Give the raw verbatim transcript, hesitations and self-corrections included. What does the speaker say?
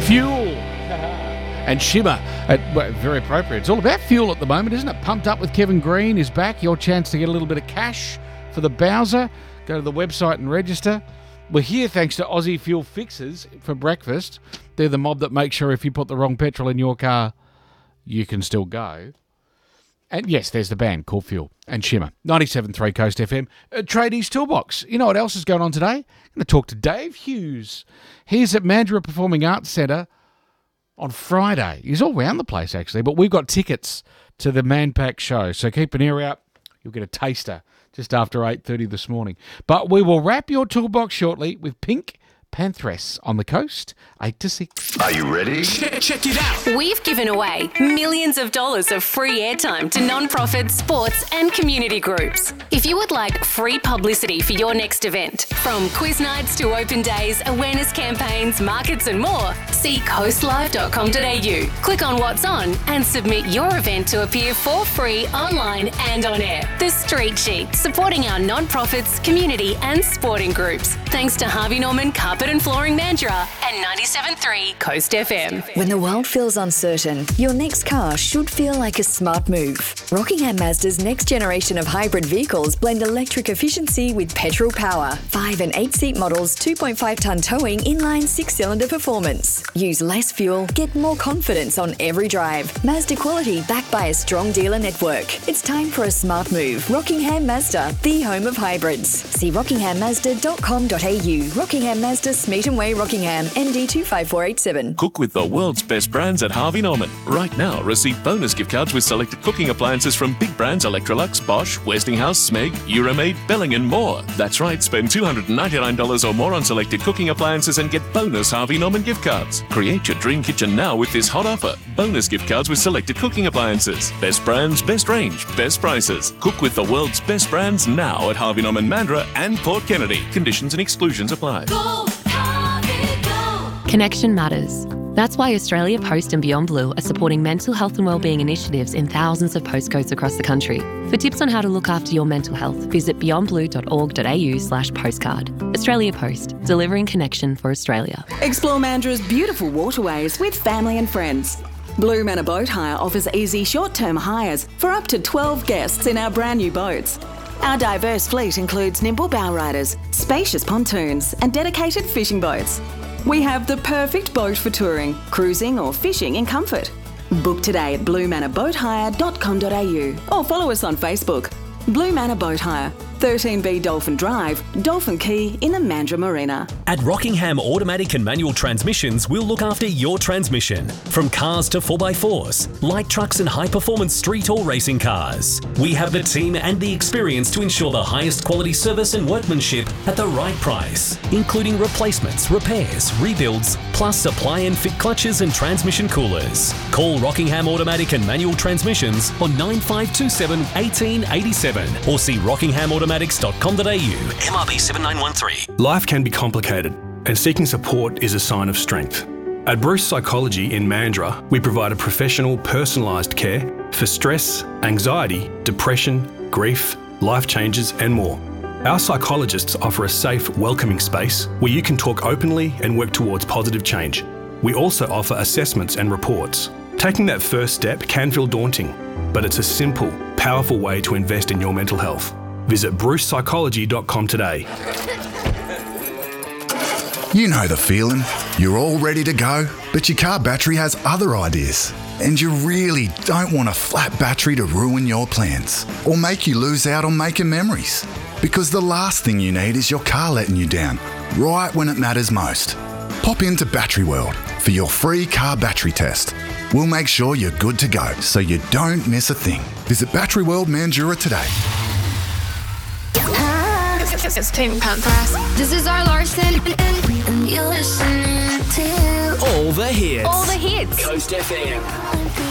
Fuel and Shimmer. At, well, very appropriate. It's all about fuel at the moment, isn't it? Pumped Up with Kevin Green is back. Your chance to get a little bit of cash for the Bowser. Go to the website and register. We're here thanks to Aussie Fuel Fixers for breakfast. They're the mob that make sure if you put the wrong petrol in your car, you can still go. And yes, there's the band called Fuel and Shimmer. ninety-seven point three Coast F M. Uh, Tradies Toolbox. You know what else is going on today? I'm going to talk to Dave Hughes. He's at Mandurah Performing Arts Centre on Friday. He's all around the place, actually, but we've got tickets to the Manpack show, so keep an ear out. You'll get a taster just after eight thirty this morning. But we will wrap your toolbox shortly with Pink Pantheress on the coast, eight to six. Are you ready? Check, check it out. We've given away millions of dollars of free airtime to non-profit, sports and community groups. If you would like free publicity for your next event, from quiz nights to open days, awareness campaigns, markets and more, see coastlive dot com dot a u. Click on what's on and submit your event to appear for free online and on air. The Street Sheet, supporting our non-profits, community and sporting groups. Thanks to Harvey Norman Carpet and Flooring Mandurah and ninety-seven point three Coast F M. When the world feels uncertain, your next car should feel like a smart move. Rockingham Mazda's next generation of hybrid vehicles blend electric efficiency with petrol power. Five and eight seat models, two point five tonne towing, inline six cylinder performance. Use less fuel, get more confidence on every drive. Mazda quality backed by a strong dealer network. It's time for a smart move. Rockingham Mazda, the home of hybrids. See rockingham mazda dot com dot a u. Rockingham Mazda, Smeaton Way, Rockingham, M D two five four eight seven. Cook with the world's best brands at Harvey Norman. Right now, receive bonus gift cards with selected cooking appliances from big brands Electrolux, Bosch, Westinghouse, Smeg, Euromaid, Belling and more. That's right, spend two hundred ninety-nine dollars or more on selected cooking appliances and get bonus Harvey Norman gift cards. Create your dream kitchen now with this hot offer. Bonus gift cards with selected cooking appliances. Best brands, best range, best prices. Cook with the world's best brands now at Harvey Norman Mandurah and Port Kennedy. Conditions and exclusions apply. Go, Harvey, go. Connection matters. That's why Australia Post and Beyond Blue are supporting mental health and wellbeing initiatives in thousands of postcodes across the country. For tips on how to look after your mental health, visit beyond blue dot org dot a u slash postcard. Australia Post, delivering connection for Australia. Explore Mandurah's beautiful waterways with family and friends. Blue Manor Boat Hire offers easy short-term hires for up to twelve guests in our brand new boats. Our diverse fleet includes nimble bow riders, spacious pontoons and dedicated fishing boats. We have the perfect boat for touring, cruising or fishing in comfort. Book today at blue manor boat hire dot com dot a u or follow us on Facebook. Blue Manor Boat Hire, thirteen B Dolphin Drive, Dolphin Quay in the Mandurah Marina. At Rockingham Automatic and Manual Transmissions, we'll look after your transmission. From cars to four by fours, light trucks and high-performance street or racing cars. We have the team and the experience to ensure the highest quality service and workmanship at the right price, including replacements, repairs, rebuilds, plus supply and fit clutches and transmission coolers. Call Rockingham Automatic and Manual Transmissions on nine five two seven, one eight eight seven or see rockingham automatics dot com dot a u. M R B seven nine one three. Life can be complicated, and seeking support is a sign of strength. At Bruce Psychology in Mandurah, we provide a professional, personalised care for stress, anxiety, depression, grief, life changes and more. Our psychologists offer a safe, welcoming space where you can talk openly and work towards positive change. We also offer assessments and reports. Taking that first step can feel daunting, but it's a simple, powerful way to invest in your mental health. Visit bruce psychology dot com today. You know the feeling. You're all ready to go, but your car battery has other ideas. And you really don't want a flat battery to ruin your plans or make you lose out on making memories. Because the last thing you need is your car letting you down, right when it matters most. Pop into Battery World for your free car battery test. We'll make sure you're good to go so you don't miss a thing. Visit Battery World Mandurah today. It's Pink Pantheress. This is our Larson, and you're listening to All the hits. All the hits. Coast F M.